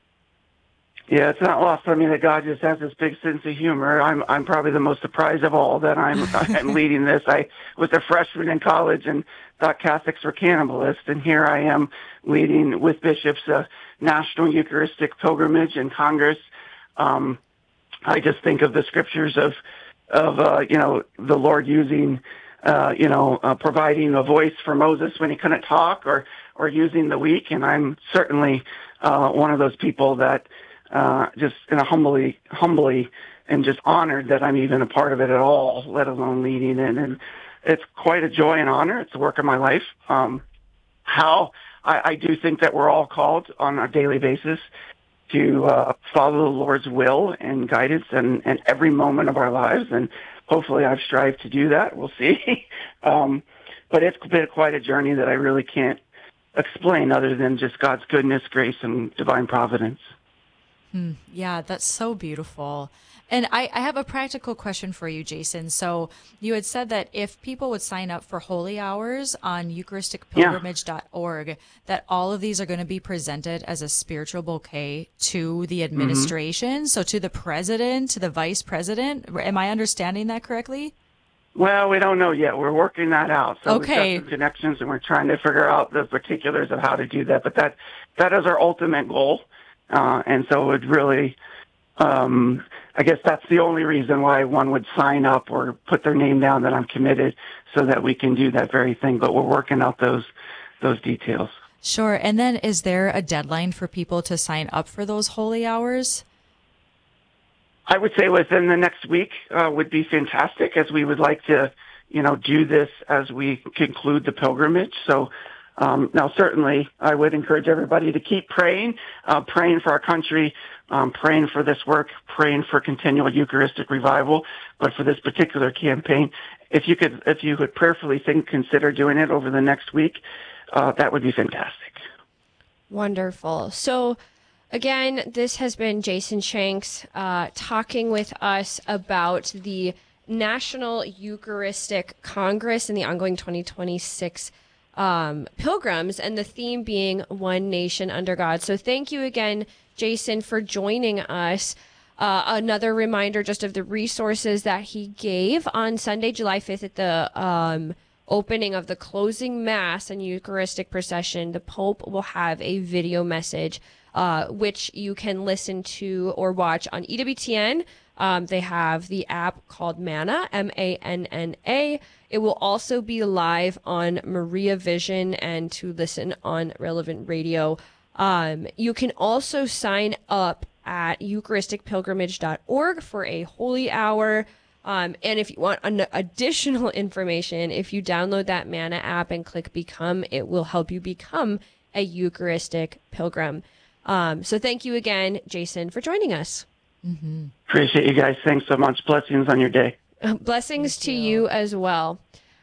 S13: Yeah, it's not lost on me that God just has this big sense of humor. I'm I'm probably the most surprised of all that I'm I'm leading this. I was a freshman in college and thought Catholics were cannibalists, and here I am leading with bishops a national Eucharistic pilgrimage and Congress. Um, I just think of the scriptures of of uh, you know the Lord using uh, you know uh, providing a voice for Moses when he couldn't talk, or or using the weak, and I'm certainly uh, one of those people that. Uh, just in a humbly, humbly, and just honored that I'm even a part of it at all, let alone leading it. And it's quite a joy and honor. It's the work of my life. Um, how I, I do think that we're all called on a daily basis to uh, follow the Lord's will and guidance in, in every moment of our lives. And hopefully I've strived to do that. We'll see. um, but it's been quite a journey that I really can't explain other than just God's goodness, grace, and divine providence.
S2: Hmm. Yeah, that's so beautiful. And I, I have a practical question for you, Jason. So you had said that if people would sign up for holy hours on Eucharistic Pilgrimage dot org, yeah. that all of these are going to be presented as a spiritual bouquet to the administration, mm-hmm. so to the president, to the vice president. Am I understanding that correctly?
S13: Well, we don't know yet. We're working that out. So
S2: okay.
S13: we've got some connections, and we're trying to figure out the particulars of how to do that. But that that is our ultimate goal. Uh, and so it would really, um, I guess that's the only reason why one would sign up or put their name down that I'm committed, so that we can do that very thing. But we're working out those those details.
S2: Sure. And then is there a deadline for people to sign up for those holy hours?
S13: I would say within the next week uh, would be fantastic, as we would like to, you know, do this as we conclude the pilgrimage. So. Um, now, certainly, I would encourage everybody to keep praying, uh, praying for our country, um, praying for this work, praying for continual Eucharistic revival. But for this particular campaign, if you could, if you could prayerfully think, consider doing it over the next week, uh, that would be fantastic.
S3: Wonderful. So, again, this has been Jason Shanks uh, talking with us about the National Eucharistic Congress and the ongoing twenty twenty-six Um, pilgrims, and the theme being One Nation Under God. So thank you again, Jason, for joining us. Uh, another reminder just of the resources that he gave on Sunday, July fifth, at the um, opening of the closing Mass and Eucharistic procession. The Pope will have a video message, uh, which you can listen to or watch on E W T N. Um, they have the app called Manna, M A N N A. It will also be live on Maria Vision and to listen on Relevant Radio. Um, you can also sign up at Eucharistic Pilgrimage dot org for a holy hour. Um, and if you want an additional information, if you download that Manna app and click Become, it will help you become a Eucharistic pilgrim. Um, so thank you again, Jason, for joining us.
S2: Mm-hmm.
S13: Appreciate you guys. Thanks so much. Blessings on your day.
S3: Blessings to you as well.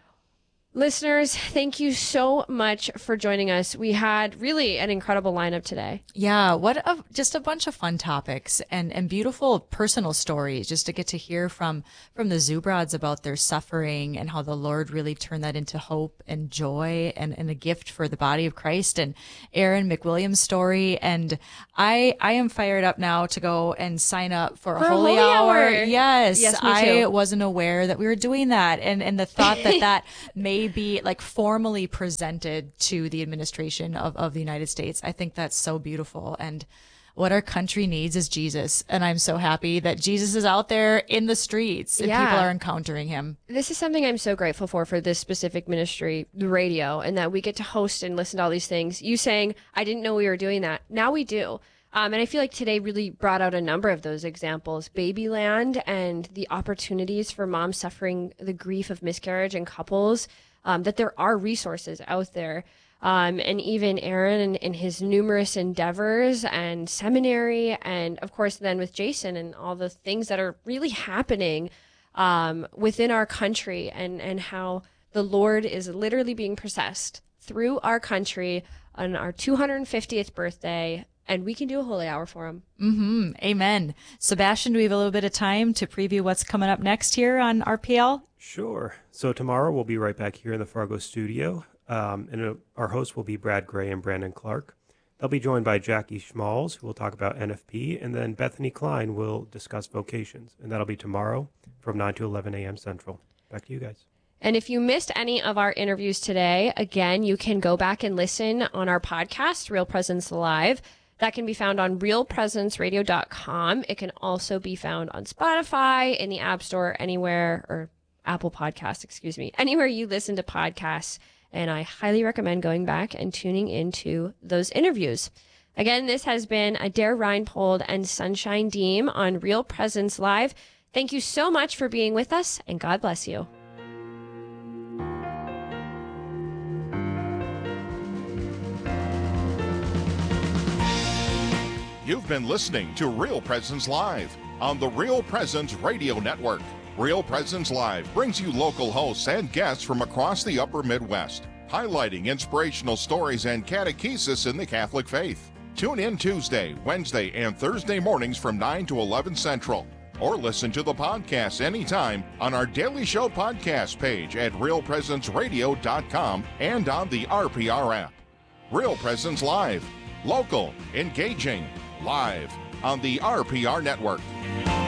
S3: Listeners, thank you so much for joining us. We had really an incredible lineup today.
S2: Yeah, what a, just a bunch of fun topics and, and beautiful personal stories just to get to hear from, from the Zubrods about their suffering and how the Lord really turned that into hope and joy and, and a gift for the body of Christ, and Aaron McWilliams' story. And I I am fired up now to go and sign up for,
S3: For
S2: a
S3: a
S2: holy,
S3: holy
S2: hour.
S3: hour.
S2: Yes,
S3: Yes, me
S2: I
S3: too.
S2: wasn't aware that we were doing that. And, and the thought that that may be like formally presented to the administration of, of the United States. I think that's so beautiful. And what our country needs is Jesus. And I'm so happy that Jesus is out there in the streets and
S3: Yeah.
S2: people are encountering him.
S3: This is something I'm so grateful for, for this specific ministry, the radio, and that we get to host and listen to all these things. You saying, I didn't know we were doing that. Now we do. Um, and I feel like today really brought out a number of those examples. Babyland and the opportunities for moms suffering the grief of miscarriage and couples, um, that there are resources out there. Um, and even Aaron and, and his numerous endeavors and seminary, and of course then with Jason and all the things that are really happening um, within our country, and, and how the Lord is literally being processed through our country on our two hundred fiftieth birthday, and we can do a holy hour for him.
S2: Mm-hmm. Amen. Sebastian, do we have a little bit of time to preview what's coming up next here on R P L?
S12: Sure. So tomorrow we'll be right back here in the Fargo studio, um, and uh, our hosts will be Brad Gray and Brandon Clark. They'll be joined by Jackie Schmalz, who will talk about N F P, and then Bethany Klein will discuss vocations, and that'll be tomorrow from nine to eleven a.m. Central. Back to you guys.
S3: And if you missed any of our interviews today, again, you can go back and listen on our podcast, Real Presence Live. That can be found on real presence radio dot com. It can also be found on Spotify, in the App Store, anywhere, or Apple Podcasts, excuse me, anywhere you listen to podcasts. And I highly recommend going back and tuning into those interviews. Again, this has been Adair Reinpold and Sunshine Deem on Real Presence Live. Thank you so much for being with us, and God bless you.
S4: You've been listening to Real Presence Live on the Real Presence Radio Network. Real Presence Live brings you local hosts and guests from across the upper Midwest, highlighting inspirational stories and catechesis in the Catholic faith. Tune in Tuesday, Wednesday, and Thursday mornings from nine to eleven Central, or listen to the podcast anytime on our Daily Show podcast page at real presence radio dot com and on the R P R app. Real Presence Live, local, engaging, live on the R P R Network.